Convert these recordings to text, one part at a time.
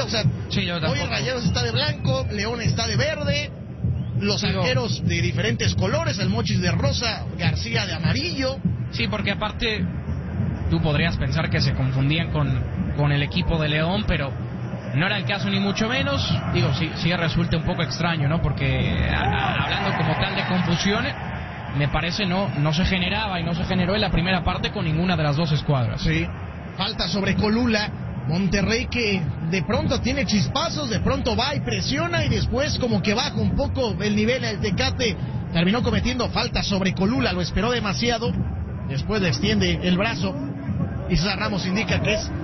o sea, sí, hoy el Rayados está de blanco, León está de verde, los arqueros de diferentes colores, el Mochis de rosa, García de amarillo. Sí, porque aparte tú podrías pensar que se confundían con el equipo de León, pero no era el caso ni mucho menos. Digo, sí resulta un poco extraño, ¿no? Porque hablando como tal de confusión, me parece no se generaba y no se generó en la primera parte con ninguna de las dos escuadras. Sí, falta sobre Colula. Monterrey que de pronto tiene chispazos, de pronto va y presiona y después como que baja un poco el nivel. El Tecate terminó cometiendo falta sobre Colula, lo esperó demasiado, después le extiende el brazo y César Ramos indica que es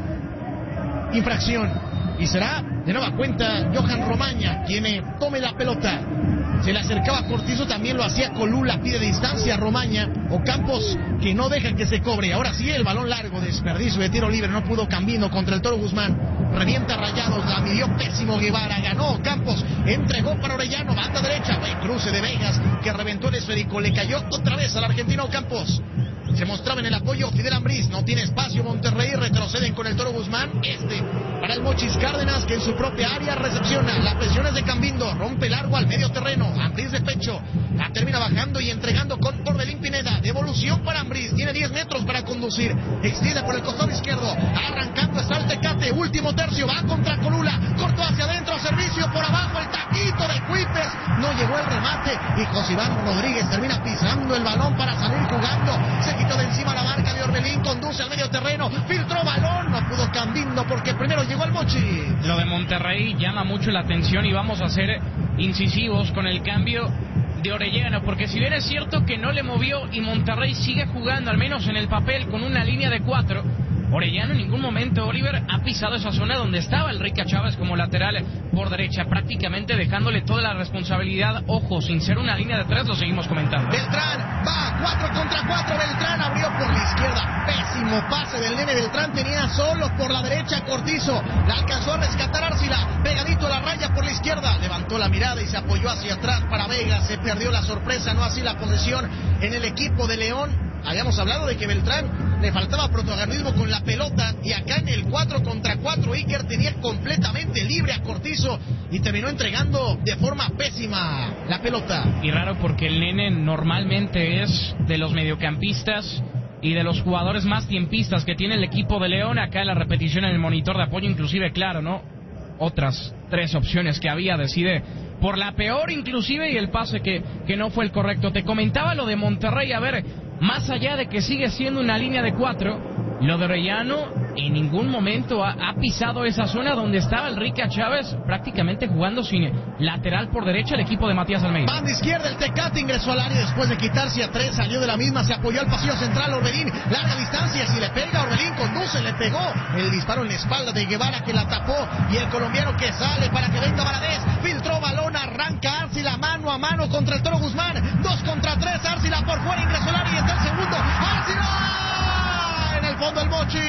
infracción y será de nueva cuenta Johan Romaña quien tome la pelota. Se le acercaba a Cortizo, también lo hacía Colula, pide distancia a Romaña. Ocampos que no deja que se cobre. Ahora sí el balón largo, desperdicio de tiro libre, no pudo Cambino contra el Toro Guzmán. Revienta Rayados, la midió pésimo Guevara, ganó Ocampos, entregó para Orellano, banda derecha, buen cruce de Vegas que reventó el esférico, le cayó otra vez al argentino Ocampos. Se mostraba en el apoyo Fidel Ambriz, no tiene espacio Monterrey, retroceden con el Toro Guzmán, para el Mochis Cárdenas que en su propia área recepciona, la presión es de Cambindo, rompe largo al medio terreno, Ambriz de pecho, la termina bajando y entregando con Orbelín Pineda, devolución para Ambriz, tiene 10 metros para conducir, extiende por el costado izquierdo, arrancando está el Tecate, último tercio, va contra Colula, cortó hacia adentro, servicio por abajo, el taquito de Cuipers, no llegó el remate y José Iván Rodríguez termina pisando el balón para salir jugando, se quitó de encima la marca de Orbelín, conduce al medio terreno, filtró balón, no pudo Cambindo porque primero llegó el Mochi. Lo de Monterrey llama mucho la atención y vamos a ser incisivos con el cambio de Orellano, porque si bien es cierto que no le movió y Monterrey sigue jugando, al menos en el papel, con una línea de 4, Orellano en ningún momento, Oliver, ha pisado esa zona donde estaba el Rica Chávez como lateral por derecha, prácticamente dejándole toda la responsabilidad, ojo, sin ser una línea de 3, lo seguimos comentando. Beltrán va 4 contra 4, Beltrán abrió por la izquierda, pésimo pase del nene Beltrán, tenía solo por la derecha Cortizo, la alcanzó a rescatar Arcila, pegadito a la raya por la izquierda, levantó la mirada y se apoyó hacia atrás para Vega, se perdió la sorpresa, no así la posesión en el equipo de León. Habíamos hablado de que Beltrán le faltaba protagonismo con la pelota y acá en el 4 contra 4 Iker tenía completamente libre a Cortizo y terminó entregando de forma pésima la pelota. Y raro porque el nene normalmente es de los mediocampistas y de los jugadores más tiempistas que tiene el equipo de León. Acá en la repetición en el monitor de apoyo, inclusive, claro, ¿no? Otras 3 opciones que había, decide por la peor inclusive y el pase que no fue el correcto. Te comentaba lo de Monterrey, a ver, más allá de que sigue siendo una línea de 4, lo de Orellano en ningún momento ha pisado esa zona donde estaba el Rica Chávez, prácticamente jugando sin lateral por derecha el equipo de Matías Almeida. Banda izquierda, el Tecate ingresó al área después de quitarse a 3, salió de la misma, se apoyó al pasillo central, Orbelín, larga distancia, si le pega, Orbelín conduce, le pegó, el disparo en la espalda de Guevara que la tapó, y el colombiano que sale para que venga Valadez, filtró balón, arranca Arcila mano a mano contra el Toro Guzmán, 2 contra 3, Arcila por fuera, ingresó al área y está el segundo, Arcila en el fondo el Mochis,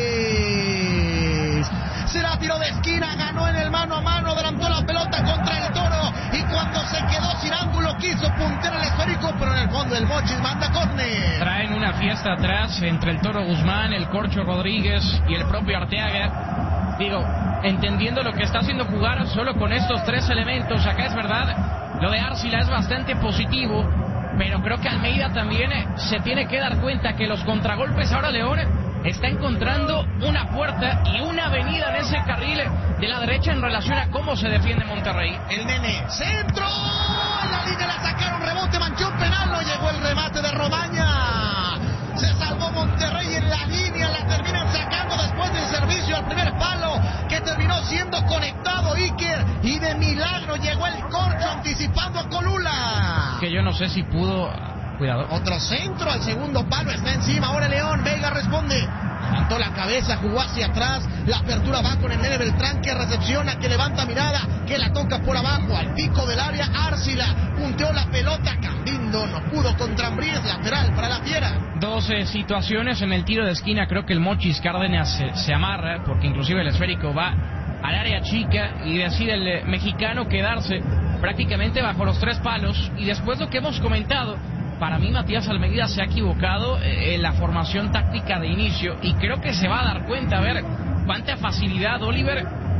será tiro de esquina, ganó en el mano a mano, adelantó la pelota contra el Toro y cuando se quedó sin ángulo quiso puntear el esférico, pero en el fondo el Mochis manda córner. Traen una fiesta atrás entre el Toro Guzmán, el Corcho Rodríguez y el propio Arteaga. Digo, entendiendo lo que está haciendo jugar solo con estos 3 elementos, acá es verdad, lo de Arcila es bastante positivo, pero creo que Almeida también se tiene que dar cuenta que los contragolpes ahora León está encontrando una puerta y una avenida en ese carril de la derecha en relación a cómo se defiende Monterrey. El nene, centro, en la línea la sacaron, rebote, manchó penal, no llegó el remate de Romaña. Se salvó Monterrey en la línea, la terminan sacando después del servicio al primer palo, que terminó siendo conectado Iker, y de milagro llegó el Corcho anticipando a Colula. Que yo no sé si pudo... Cuidado. Otro centro al segundo palo, está encima, ahora León, Vega responde. Levantó la cabeza, jugó hacia atrás, la apertura va con el nene Beltrán que recepciona, que levanta mirada, que la toca por abajo, al pico del área, Arcila, punteó la pelota, Cambindo no pudo contra Ambriz, lateral para la Fiera. 12 situaciones en el tiro de esquina, creo que el Mochis Cárdenas se amarra, porque inclusive el esférico va al área chica y decide el mexicano quedarse prácticamente bajo los 3 palos, y después lo que hemos comentado, para mí Matías Almeida se ha equivocado en la formación táctica de inicio y creo que se va a dar cuenta, a ver cuánta facilidad, Oliver,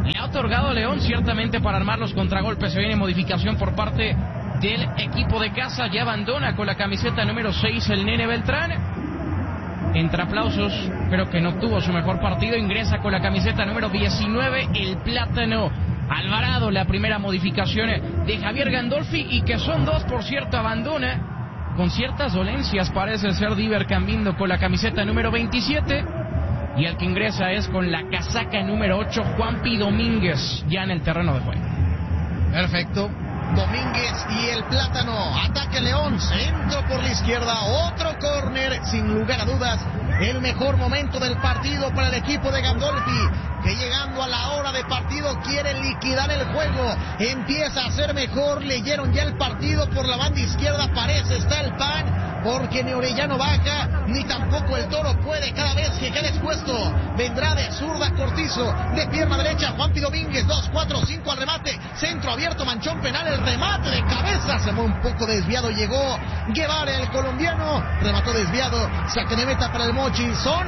le ha otorgado León ciertamente para armar los contragolpes. Se viene modificación por parte del equipo de casa. Ya abandona con la camiseta número 6 el Nene Beltrán. Entre aplausos, creo que no tuvo su mejor partido. Ingresa con la camiseta número 19 el Plátano Alvarado. La primera modificación de Javier Gandolfi, y que son dos, por cierto. Abandona con ciertas dolencias, parece ser, Diver Cambindo con la camiseta número 27. Y el que ingresa es con la casaca número 8, Juanpi Domínguez, ya en el terreno de juego. Perfecto. Domínguez y el Plátano. Ataque León, centro por la izquierda, otro córner, sin lugar a dudas, el mejor momento del partido para el equipo de Gandolfi, que llegando a la hora de partido quiere liquidar el juego, empieza a ser mejor. Leyeron ya el partido por la banda izquierda, parece está el pan, porque ni Orellano baja, ni tampoco el Toro puede. Cada vez que quede expuesto, vendrá de zurda Cortizo, de pierna derecha Juanpi Domínguez, 2, 4, 5 al remate, centro abierto, manchón penal, el remate de cabeza, se fue un poco desviado, llegó Guevara, el colombiano, remató desviado, saque de meta para el Mochi. Son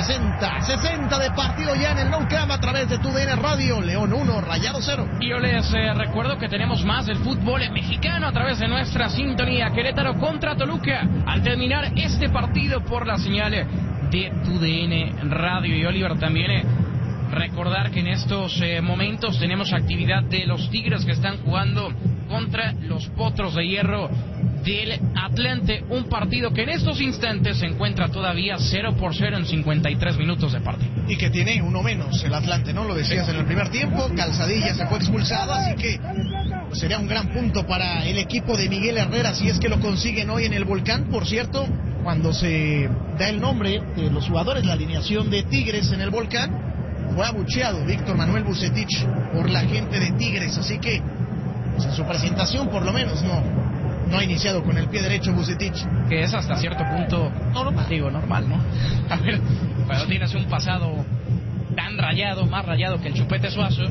60 de partido ya en el Non Camp a través de TUDN Radio. León 1, Rayados 0. Y yo les recuerdo que tenemos más del fútbol mexicano a través de nuestra sintonía. Querétaro contra Toluca, al terminar este partido por la señal de TUDN Radio. Y Oliver, también recordar que en estos momentos tenemos actividad de los Tigres, que están jugando contra los Potros de Hierro del Atlante, un partido que en estos instantes se encuentra todavía 0-0 en 53 minutos de partido. Y que tiene uno menos el Atlante, ¿no? Lo decías en el primer tiempo, Calzadilla se fue expulsado, así que pues, sería un gran punto para el equipo de Miguel Herrera si es que lo consiguen hoy en el Volcán. Por cierto, cuando se da el nombre de los jugadores, la alineación de Tigres en el Volcán, fue abucheado Víctor Manuel Vucetich por la gente de Tigres, así que pues, en su presentación por lo menos no ha iniciado con el pie derecho Vucetich. Que es hasta cierto punto normal, ¿no? A ver, cuando tienes un pasado tan rayado, más rayado que el Chupete Suazo,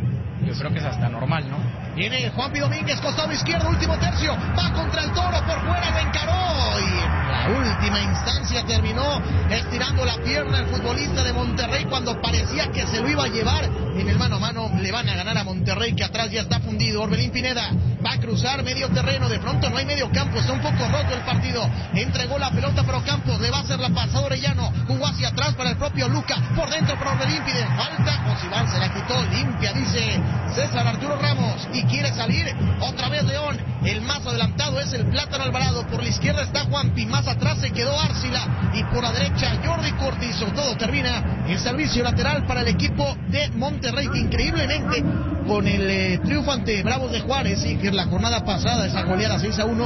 yo creo que es hasta normal, ¿no? Viene Juanpi Domínguez, costado izquierdo, último tercio, va contra el Toro, por fuera lo encaró, y en la última instancia terminó estirando la pierna el futbolista de Monterrey cuando parecía que se lo iba a llevar. En el mano a mano le van a ganar a Monterrey, que atrás ya está fundido. Orbelín Pineda va a cruzar medio terreno, de pronto no hay medio campo, está un poco roto el partido, entregó la pelota para Ocampos, le va a hacer la pasada Orellano, jugó hacia atrás para el propio Luca, por dentro para Orbelín, pide falta, Josibal se la quitó, limpia, dice César Arturo Ramos, y quiere salir otra vez León. El más adelantado es el Plátano Alvarado, por la izquierda está Juanpi, más atrás se quedó Árcila, y por la derecha Jordi Cortizo. Todo termina en servicio lateral para el equipo de Monterrey, que increíblemente con el triunfo ante Bravos de Juárez, y que en la jornada pasada, esa goleada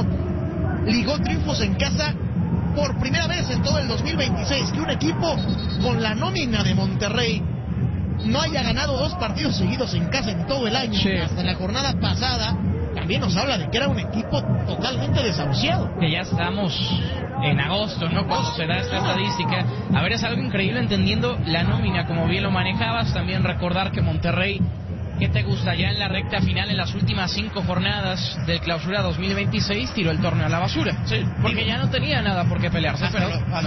6-1, ligó triunfos en casa por primera vez en todo el 2026, que un equipo con la nómina de Monterrey no haya ganado 2 partidos seguidos en casa en todo el año. Sí. Hasta en la jornada pasada también nos habla de que era un equipo totalmente desahuciado. Que ya estamos en agosto, ¿no? Cuando se da esta estadística. A ver, es algo increíble entendiendo la nómina, como bien lo manejabas. También recordar que Monterrey, ¿qué te gusta? Ya en la recta final, en las últimas 5 jornadas del Clausura 2026, tiró el torneo a la basura. Sí, porque ya no tenía nada por qué pelearse. Pero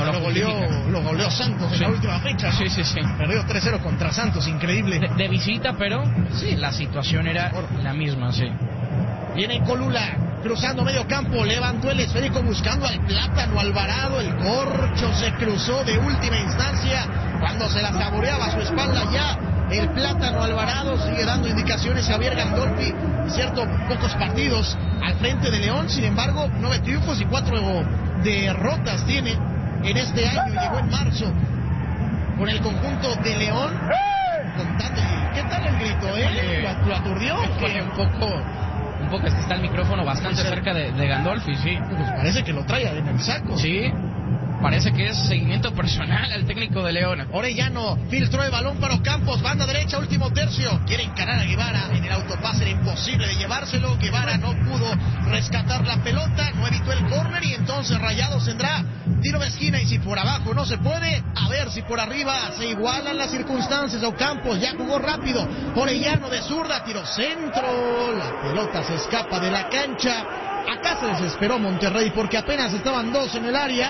lo goleó Santos en la última fecha. Sí, sí, sí. Perdió 3-0 contra Santos, increíble. De visita, pero sí, la situación era la misma, sí. Viene Colula, cruzando medio campo, levantó el esférico buscando al Plátano Alvarado, el corcho se cruzó de última instancia, cuando se la saboreaba a su espalda ya el Plátano Alvarado. Sigue dando indicaciones Javier Gandolfi, cierto, pocos partidos al frente de León, sin embargo 9 triunfos y 4 derrotas tiene en este año. Llegó en marzo con el conjunto de León, contando. ¿Qué tal el grito, ¿Lo aturdió? Un poco, es que está el micrófono bastante cerca de Gandolfi, sí. Pues parece que lo trae en el saco. Sí, parece que es seguimiento personal al técnico de León. Orellano filtró el balón para Ocampos, banda derecha, último tercio. Quiere encarar a Guevara en el autopase, era imposible de llevárselo. Guevara no pudo rescatar la pelota, no evitó el córner, y entonces Rayados tendrá tiro de esquina, y si por abajo no se puede, a ver si por arriba se igualan las circunstancias. Ocampos ya jugó rápido, Orellano de zurda, tiro centro, la pelota se escapa de la cancha. Acá se desesperó Monterrey porque apenas estaban 2 en el área,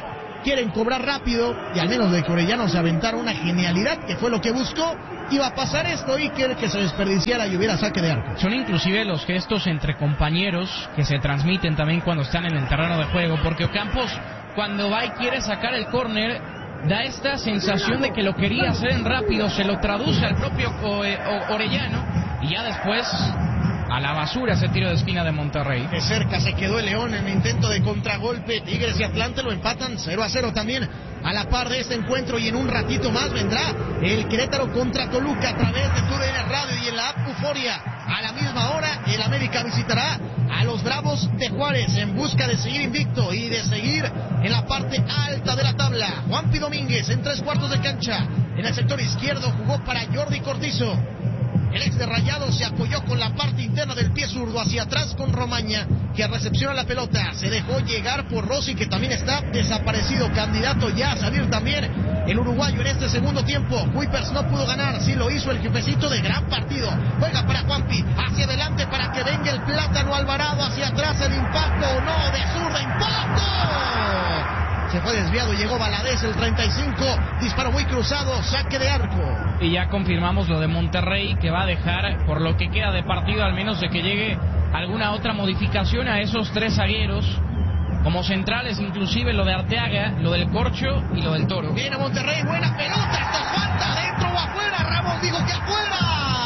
quieren cobrar rápido, y al menos de que Orellano se aventara una genialidad, que fue lo que buscó, iba a pasar esto, Iker, que se desperdiciara y hubiera saque de arco. Son inclusive los gestos entre compañeros que se transmiten también cuando están en el terreno de juego, porque Ocampos, cuando va y quiere sacar el córner, da esta sensación de que lo quería hacer en rápido, se lo traduce al propio Orellano, y ya después a la basura ese tiro de esquina de Monterrey. De cerca se quedó el León en el intento de contragolpe. Tigres y Atlante lo empatan 0-0 también a la par de este encuentro, y en un ratito más vendrá el Querétaro contra Toluca a través de TUDN Radio y en la app Euforia. A la misma hora el América visitará a los Bravos de Juárez en busca de seguir invicto y de seguir en la parte alta de la tabla. Juanpi Domínguez en 3/4 de cancha. En el sector izquierdo jugó para Jordi Cortizo. El ex de Rayados se apoyó con la parte interna del pie zurdo hacia atrás con Romaña, que recepciona la pelota. Se dejó llegar por Rossi, que también está desaparecido, candidato ya a salir también el uruguayo en este segundo tiempo. Kuipers no pudo ganar, sí lo hizo el jefecito de gran partido. Juega para Juanpi, hacia adelante para que venga el Plátano Alvarado, hacia atrás el impacto o no, de zurda, impacto. Se fue desviado, llegó Valadez, el 35, disparo muy cruzado, saque de arco. Y ya confirmamos lo de Monterrey, que va a dejar, por lo que queda de partido, al menos de que llegue alguna otra modificación, a esos tres zagueros, como centrales, inclusive lo de Arteaga, lo del Corcho y lo del Toro. Viene Monterrey, buena pelota, esta falta, adentro o afuera, Ramos dijo que afuera.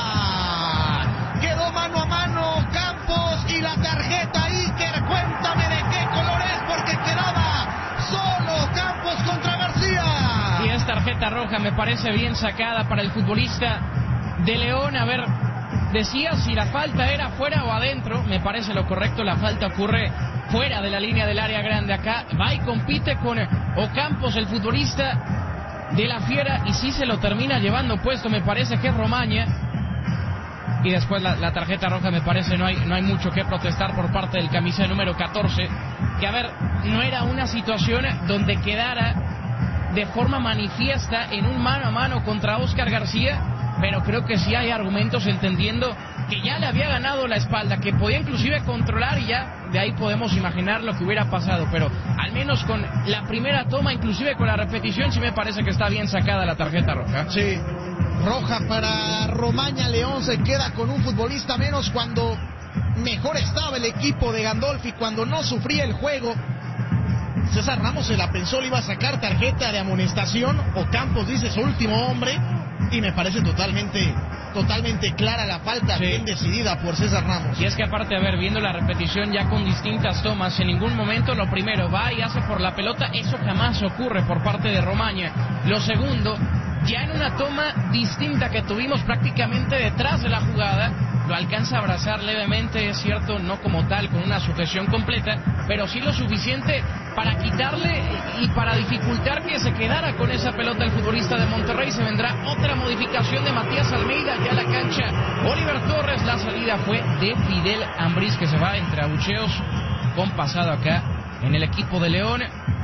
Quedó mano a mano Campos y la tarjeta Iker, cuéntame de qué color es, porque quedaba solo Campos contra García. Y es tarjeta roja, me parece bien sacada para el futbolista de León. A ver, decía si la falta era fuera o adentro. Me parece lo correcto, la falta ocurre fuera de la línea del área grande. Acá va y compite con Ocampos, el futbolista de la Fiera, y sí se lo termina llevando puesto, me parece que es Romaña. Y después la tarjeta roja, me parece no hay mucho que protestar por parte del camisa número 14, que a ver, no era una situación donde quedara de forma manifiesta en un mano a mano contra Oscar García, pero creo que sí hay argumentos entendiendo que ya le había ganado la espalda, que podía inclusive controlar, y ya de ahí podemos imaginar lo que hubiera pasado, pero al menos con la primera toma, inclusive con la repetición, sí me parece que está bien sacada la tarjeta roja. Sí, roja para Romaña. León se queda con un futbolista menos cuando mejor estaba el equipo de Gandolfi, cuando no sufría el juego. César Ramos se la pensó, le iba a sacar tarjeta de amonestación. Ocampos dice su último hombre, y me parece totalmente clara la falta, sí, bien decidida por César Ramos. Y es que aparte, a ver, viendo la repetición ya con distintas tomas, en ningún momento lo primero va y hace por la pelota, eso jamás ocurre por parte de Romaña. Lo segundo, ya en una toma distinta que tuvimos prácticamente detrás de la jugada, lo alcanza a abrazar levemente, es cierto, no como tal, con una sujeción completa, pero sí lo suficiente para quitarle y para dificultar que se quedara con esa pelota el futbolista de Monterrey. Se vendrá otra modificación de Matías Almeida ya a la cancha. Oliver Torres, la salida fue de Fidel Ambriz, que se va entre abucheos con pasado acá en el equipo de León.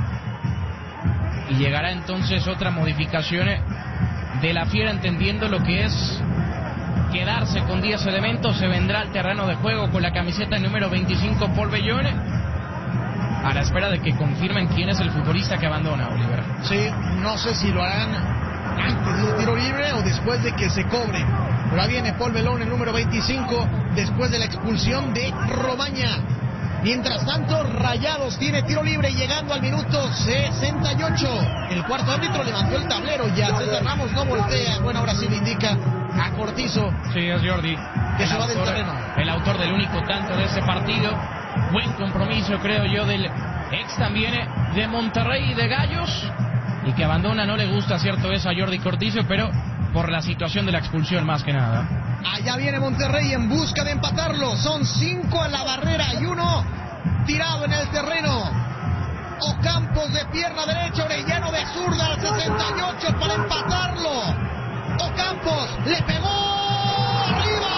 Y llegará entonces otra modificación de la Fiera, entendiendo lo que es quedarse con 10 elementos. Se vendrá al terreno de juego con la camiseta número 25 Paul Bellón, a la espera de que confirmen quién es el futbolista que abandona, Oliver. Sí, no sé si lo harán antes del tiro libre o después de que se cobre. Pero ahí viene Paul Bellón, el número 25, después de la expulsión de Romaña. Mientras tanto, Rayados tiene tiro libre llegando al minuto 68. El cuarto árbitro levantó el tablero ya. César Ramos no voltea. Bueno, ahora sí le indica a Cortizo. Sí, es Jordi, que se va del terreno. El autor del único tanto de ese partido. Buen compromiso, creo yo, del ex también de Monterrey y de Gallos. Y que abandona, no le gusta, cierto es, a Jordi Cortizo, pero por la situación de la expulsión más que nada. Allá viene Monterrey en busca de empatarlo. Son 5 a la barrera y 1 tirado en el terreno. Ocampos de pierna derecha, Orellano de zurda al 68 para empatarlo. Ocampos le pegó arriba.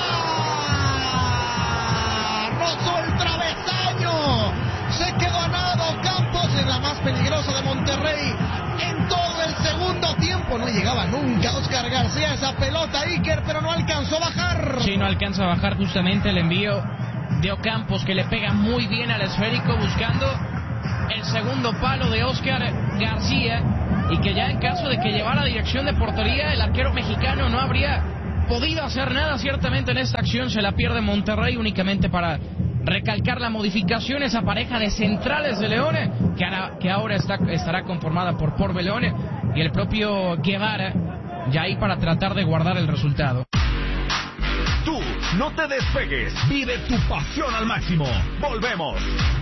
Rozó el travesaño. Se quedó a nada Ocampos, en la más peligrosa de Monterrey en todo el segundo tiempo. No llegaba nunca Oscar García esa pelota, Iker, pero no alcanzó a bajar. Sí, no alcanza a bajar justamente el envío de Ocampos, que le pega muy bien al esférico, buscando el segundo palo de Oscar García, y que ya en caso de que llevara dirección de portería, el arquero mexicano no habría podido hacer nada ciertamente en esta acción. Se la pierde Monterrey, únicamente para recalcar la modificación, esa pareja de centrales de Leone, que ahora estará conformada por Porbe Leone y el propio Guevara, ya ahí para tratar de guardar el resultado. Tú, no te despegues, vive tu pasión al máximo. Volvemos.